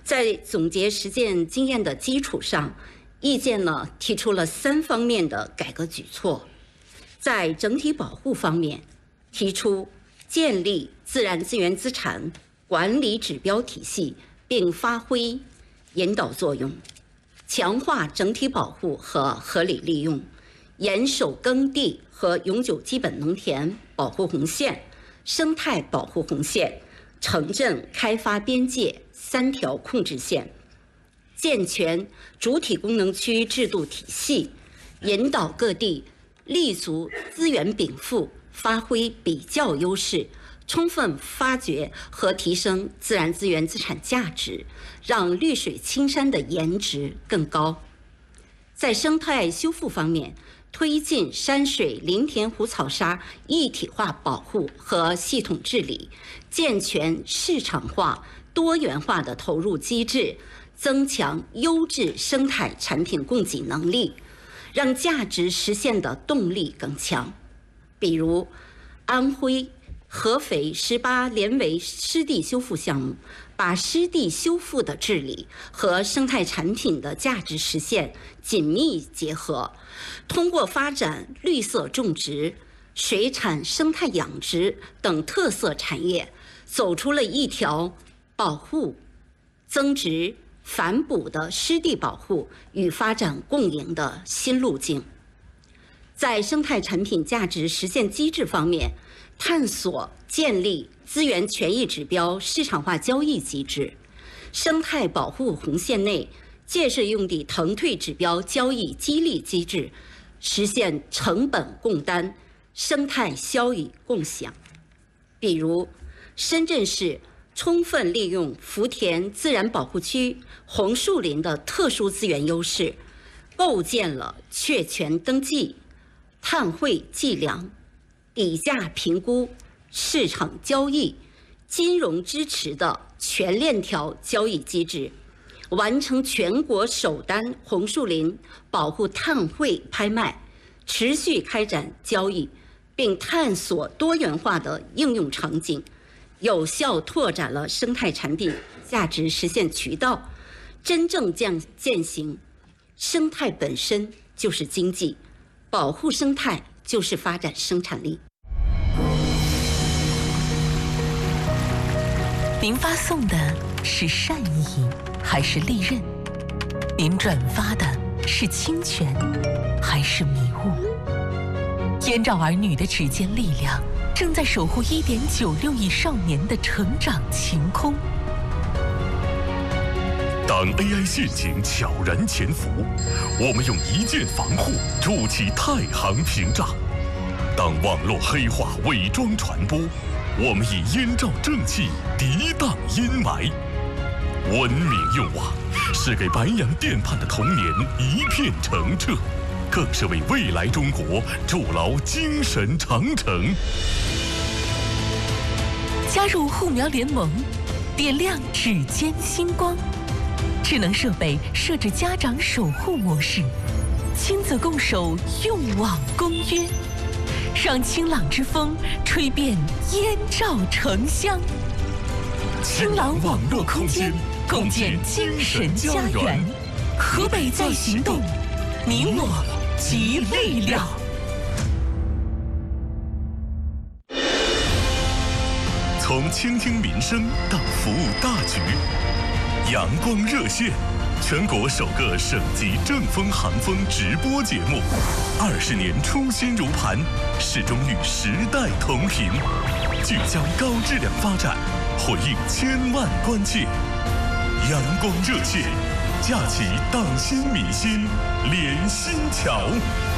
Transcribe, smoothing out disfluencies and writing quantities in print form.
在总结实践经验的基础上，意见呢提出了3方面的改革举措。在整体保护方面，提出建立自然资源资产管理指标体系，并发挥引导作用，强化整体保护和合理利用，严守耕地和永久基本农田保护红线、生态保护红线、城镇开发边界3条控制线，健全主体功能区制度体系，引导各地立足资源禀赋，发挥比较优势，充分发掘和提升自然资源资产价值，让绿水青山的颜值更高。在生态修复方面，推进山水林田湖草沙一体化保护和系统治理，健全市场化多元化的投入机制，增强优质生态产品供给能力，让价值实现的动力更强。比如安徽合肥18连围湿地修复项目，把湿地修复的治理和生态产品的价值实现紧密结合，通过发展绿色种植、水产生态养殖等特色产业，走出了一条保护、增值、反哺的湿地保护与发展共赢的新路径。在生态产品价值实现机制方面，探索建立资源权益指标市场化交易机制，生态保护红线内建设用地腾退指标交易激励机制，实现成本共担、生态效益共享。比如，深圳市充分利用福田自然保护区红树林的特殊资源优势，构建了确权登记、碳汇计量、底价评估、市场交易、金融支持的全链条交易机制，完成全国首单红树林保护碳汇拍卖，持续开展交易，并探索多元化的应用场景，有效拓展了生态产品价值实现渠道，真正践行生态本身就是经济，保护生态就是发展生产力。 您发送的是善意还是利刃？您转发的是侵权还是迷雾？燕赵儿女的指尖力量正在守护1.96亿少年的成长晴空。 当 AI 陷阱悄然潜伏，我们用一键防护筑起太行屏障；当网络黑化伪装传播，我们以燕赵正气涤荡阴霾。文明用网是给白洋淀畔的童年一片澄澈，更是为未来中国筑牢精神长城。 加入护苗联盟，点亮指尖星光。智能设备设置家长守护模式，亲子共守用网公约，让清朗之风吹遍燕赵城乡。清朗网络空间，共建精神家园。河北在行动，你我集力量。 从倾听民生到服务大局，阳光热线，全国首个省级正风航风直播节目，20年初心如磐，始终与时代同行，聚焦高质量发展，回应千万关切。阳光热线，架起党心民心连心桥。